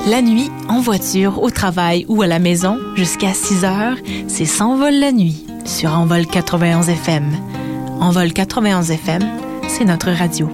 La nuit, en voiture, au travail ou à la maison, jusqu'à 6 heures, c'est S'envole la nuit sur Envol 91 FM. Envol 91 FM, c'est notre radio.